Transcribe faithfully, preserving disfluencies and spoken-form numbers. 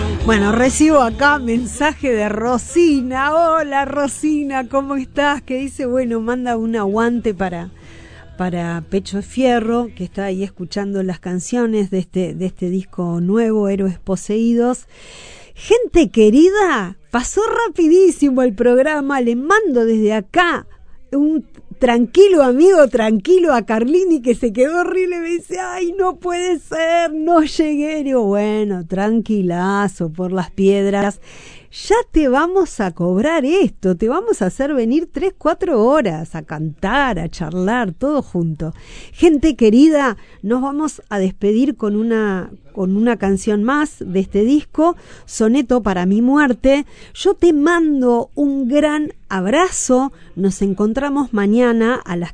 Bueno, recibo acá mensaje de Rosina. Hola Rosina, ¿cómo estás? Que dice, bueno, manda un aguante para, para Pecho de Fierro, que está ahí escuchando las canciones de este, de este disco nuevo, Héroes Poseídos. Gente querida, pasó rapidísimo el programa, le mando desde acá un tranquilo amigo, tranquilo a Carlini, que se quedó horrible, me dice, ay, no puede ser, no llegué. Y digo, bueno, tranquilazo por las piedras, ya te vamos a cobrar esto, te vamos a hacer venir tres, cuatro horas a cantar, a charlar, todo junto. Gente querida, nos vamos a despedir con una, con una canción más de este disco, Soneto para mi muerte. Yo te mando un gran abrazo, nos encontramos mañana a las